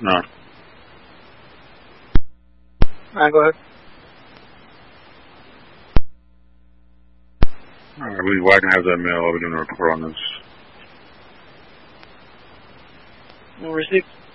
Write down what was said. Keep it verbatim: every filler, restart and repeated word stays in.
No. Alright, go ahead. I believe Wagner has that mail. I'll be doing a report on this. We'll receive.